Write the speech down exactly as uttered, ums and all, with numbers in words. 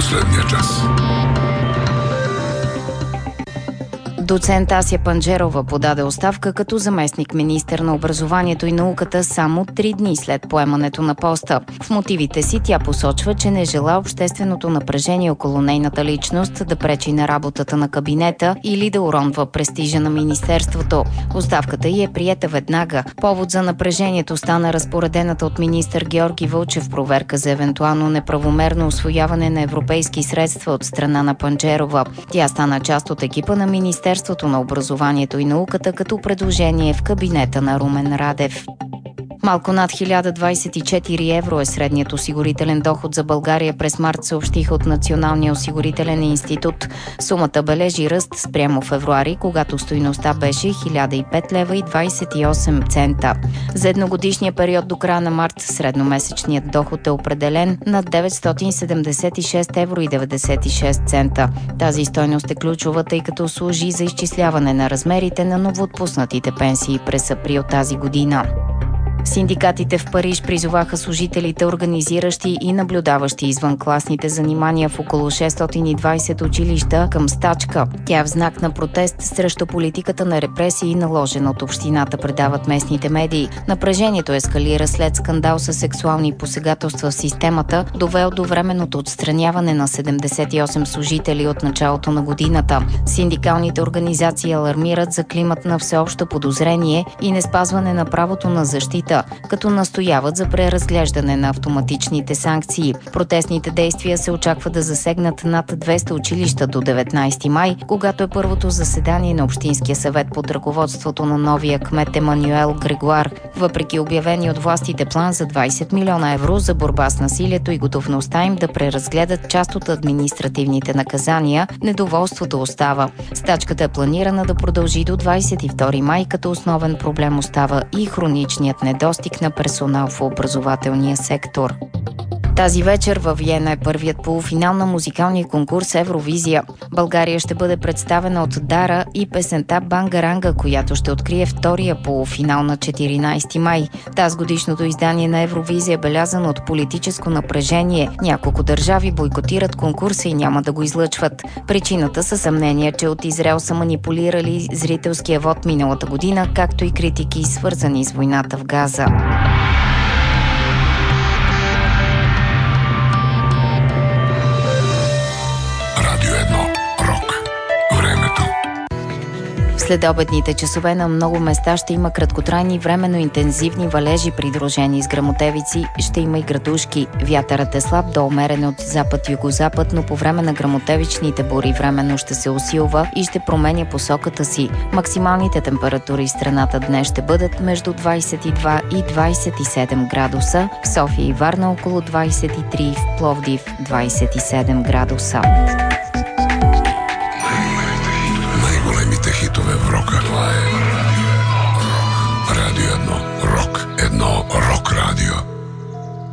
Последния час. Доцент Ася Панджерова подаде оставка като заместник-министър на образованието и науката само три дни след поемането на поста. В мотивите си тя посочва, че не жела общественото напрежение около нейната личност да пречи на работата на кабинета или да уронва престижа на министерството. Оставката й е приета веднага. Повод за напрежението стана разпоредената от министър Георги Вълчев проверка за евентуално неправомерно усвояване на европейски средства от страна на Панджерова. Тя стана част от екипа на министерството на образованието и науката като предложение в кабинета на Румен Радев. Малко над хиляда двадесет и четири евро е средният осигурителен доход за България през март, съобщиха от Националния осигурителен институт. Сумата бележи ръст спрямо февруари, когато стойността беше хиляда и пет лева и двадесет и осем цента. За едногодишния период до края на март средномесечният доход е определен на деветстотин седемдесет и шест евро и деветдесет и шест цента. Тази стойност е ключова, тъй като служи за изчисляване на размерите на новоотпуснатите пенсии през април тази година. Синдикатите в Париж призоваха служителите, организиращи и наблюдаващи извънкласните занимания в около шестстотин и двадесет училища към стачка. Тя е в знак на протест срещу политиката на репресии, наложена от общината, предават местните медии. Напрежението ескалира след скандал с сексуални посегателства в системата, довел до временното отстраняване на седемдесет и осем служители от началото на годината. Синдикалните организации алармират за климат на всеобщо подозрение и неспазване на правото на защита, като настояват за преразглеждане на автоматичните санкции. Протестните действия се очаква да засегнат над двеста училища до деветнадесети май, когато е първото заседание на Общинския съвет под ръководството на новия кмет Емануел Грегуар. Въпреки обявени от властите план за двадесет милиона евро за борба с насилието и готовността им да преразгледат част от административните наказания, недоволството остава. Стачката е планирана да продължи до двадесет и втори май, като основен проблем остава и хроничният недостиг на персонал в образователния сектор. Тази вечер във Виена е първият полуфинал на музикалния конкурс Евровизия. България ще бъде представена от Дара и песента Бангаранга, която ще открие втория полуфинал на четиринадесети май. Тази годишното издание на Евровизия е белязано от политическо напрежение. Няколко държави бойкотират конкурса и няма да го излъчват. Причината са съмнения, че от Израел са манипулирали зрителския вод миналата година, както и критики, свързани с войната в Газа. След обедните часове на много места ще има краткотрайни временно интензивни валежи, придружени с гръмотевици. Ще има и градушки. Вятърът е слаб до умерен от запад-югозапад, но по време на гръмотевичните бури временно ще се усилва и ще променя посоката си. Максималните температури в страната днес ще бъдат между двадесет и два и двадесет и седем градуса. В София и Варна около двадесет и три, в Пловдив двадесет и седем градуса.